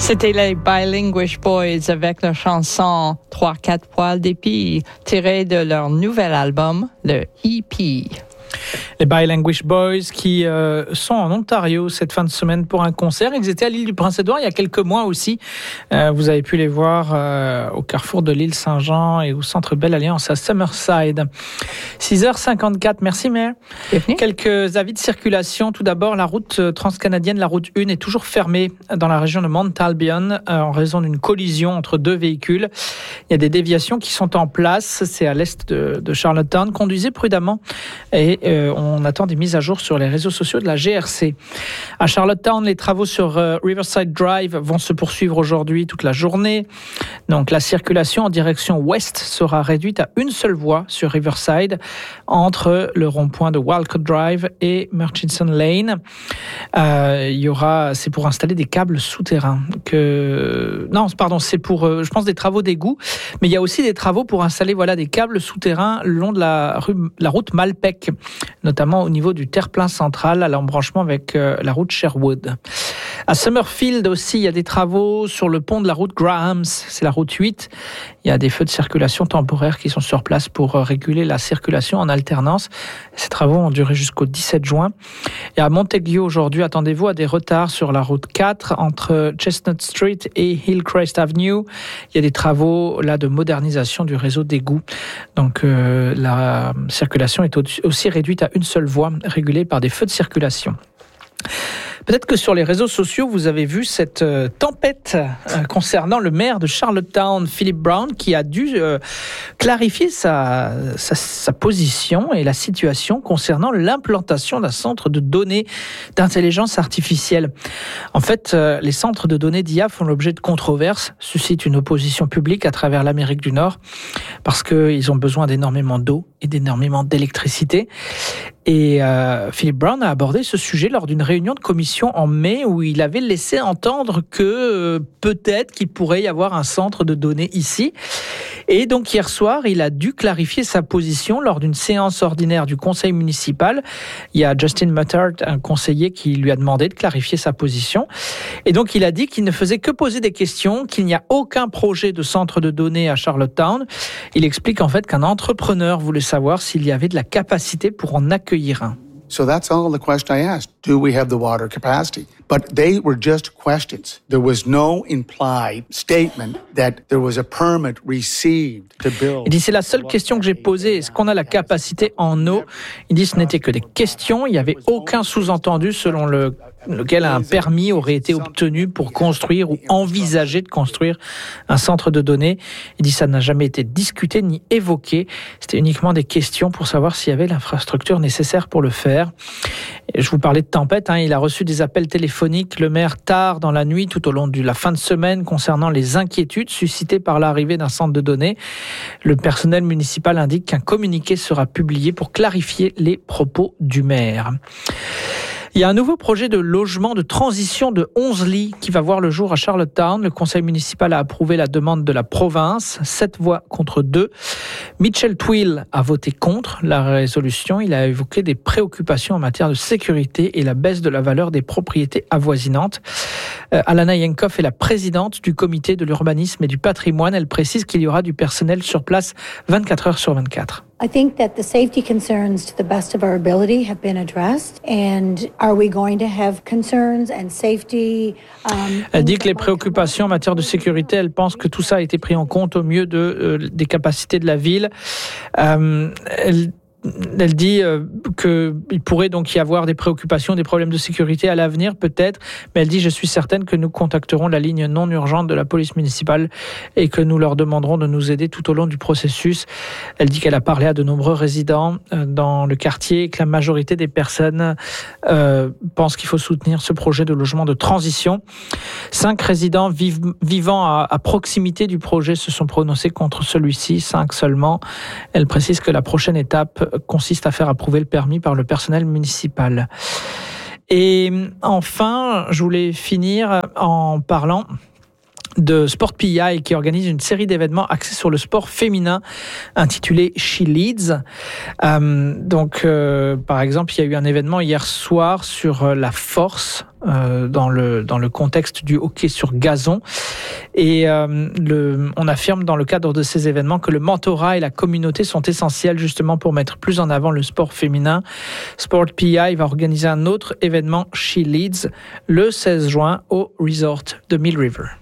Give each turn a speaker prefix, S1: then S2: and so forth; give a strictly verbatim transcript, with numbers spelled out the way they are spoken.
S1: C'était les Bilinguish Boys avec leur chanson trois quatre poils d'épi, tirée de leur nouvel album, le E P.
S2: Les Bilinguish Boys qui euh, sont en Ontario cette fin de semaine pour un concert. Ils étaient à l'île du Prince-Édouard il y a quelques mois aussi. Euh, vous avez pu les voir euh, au carrefour de l'île Saint-Jean et au centre Belle Alliance à Summerside. six heures cinquante-quatre, merci Mère. Quelques avis de circulation. Tout d'abord, la route transcanadienne, la route un, est toujours fermée dans la région de Mount Albion euh, en raison d'une collision entre deux véhicules. Il y a des déviations qui sont en place. C'est à l'est de, de Charlottetown. Conduisez prudemment et euh, on attend des mises à jour sur les réseaux sociaux de la G R C. À Charlottetown, les travaux sur euh, Riverside Drive vont se poursuivre aujourd'hui toute la journée. Donc la circulation en direction ouest sera réduite à une seule voie sur Riverside entre le rond-point de Walcott Drive et Murchison Lane. Euh, il y aura, c'est pour installer des câbles souterrains. Que non, pardon, c'est pour, euh, je pense, des travaux d'égout, mais il y a aussi des travaux pour installer voilà des câbles souterrains le long de la rue, la route Malpec, notamment au niveau du terre-plein central à l'embranchement avec euh, la route Sherwood. À Summerfield aussi, il y a des travaux sur le pont de la route Grahams, c'est la route huit. Il y a des feux de circulation temporaires qui sont sur place pour réguler la circulation en alternance. Ces travaux ont duré jusqu'au dix-sept juin. Et à Montague aujourd'hui, attendez-vous à des retards sur la route quatre entre Chestnut Street et Hillcrest Avenue. Il y a des travaux là de modernisation du réseau d'égouts. Donc euh, la circulation est aussi réduite à une seule voie, régulée par des feux de circulation. Peut-être que sur les réseaux sociaux, vous avez vu cette euh, tempête euh, concernant le maire de Charlottetown, Philip Brown, qui a dû euh, clarifier sa, sa, sa position et la situation concernant l'implantation d'un centre de données d'intelligence artificielle. En fait, euh, les centres de données d'I A font l'objet de controverses, suscitent une opposition publique à travers l'Amérique du Nord, parce qu'ils ont besoin d'énormément d'eau et d'énormément d'électricité. Et euh, Philip Brown a abordé ce sujet lors d'une réunion de commission en mai où il avait laissé entendre que euh, peut-être qu'il pourrait y avoir un centre de données ici. Et donc hier soir, il a dû clarifier sa position lors d'une séance ordinaire du conseil municipal. Il y a Justin Muttart, un conseiller, qui lui a demandé de clarifier sa position. Et donc il a dit qu'il ne faisait que poser des questions, qu'il n'y a aucun projet de centre de données à Charlottetown. Il explique en fait qu'un entrepreneur voulait savoir s'il y avait de la capacité pour en accueillir un.
S3: So that's all the question I asked. Do we have the water capacity? But they were just questions. There was no implied statement that there was a permit received to build.
S2: Il dit, c'est la seule question que j'ai posée. Est-ce qu'on a la capacité en eau? Il dit, ce n'était que des questions. Il n'y avait aucun sous-entendu selon le, lequel un permis aurait été obtenu pour construire ou envisager de construire un centre de données. Il dit, ça n'a jamais été discuté ni évoqué. C'était uniquement des questions pour savoir s'il y avait l'infrastructure nécessaire pour le faire. Et je vous parlais de tempête, hein, il a reçu des appels téléphoniques, le maire, tard dans la nuit, tout au long de la fin de semaine, concernant les inquiétudes suscitées par l'arrivée d'un centre de données. Le personnel municipal indique qu'un communiqué sera publié pour clarifier les propos du maire. Il y a un nouveau projet de logement de transition de onze lits qui va voir le jour à Charlottetown. Le conseil municipal a approuvé la demande de la province, sept voix contre deux. Mitchell Twill a voté contre la résolution. Il a évoqué des préoccupations en matière de sécurité et la baisse de la valeur des propriétés avoisinantes. Euh, Alana Yankoff est la présidente du comité de l'urbanisme et du patrimoine. Elle précise qu'il y aura du personnel sur place vingt-quatre heures sur vingt-quatre.
S4: I think that the safety concerns, to the best of our ability, have been addressed. And are we going to have concerns and safety? Um,
S2: elle dit que les préoccupations en matière de sécurité, elle pense que tout ça a été pris en compte au mieux de, euh, des capacités de la ville. Euh, elle Elle dit euh, qu'il pourrait donc y avoir des préoccupations, des problèmes de sécurité à l'avenir, peut-être, mais elle dit « Je suis certaine que nous contacterons la ligne non urgente de la police municipale et que nous leur demanderons de nous aider tout au long du processus. » Elle dit qu'elle a parlé à de nombreux résidents euh, dans le quartier et que la majorité des personnes euh, pensent qu'il faut soutenir ce projet de logement de transition. Cinq résidents vive, vivant à, à proximité du projet se sont prononcés contre celui-ci, cinq seulement. Elle précise que la prochaine étape consiste à faire approuver le permis par le personnel municipal. Et enfin, je voulais finir en parlant de Sport P I qui organise une série d'événements axés sur le sport féminin intitulé She Leads. Euh, donc, euh, par exemple, il y a eu un événement hier soir sur euh, la force euh, dans le dans le contexte du hockey sur gazon. Et euh, le, on affirme dans le cadre de ces événements que le mentorat et la communauté sont essentiels justement pour mettre plus en avant le sport féminin. Sport P I va organiser un autre événement She Leads le seize juin au resort de Mill River.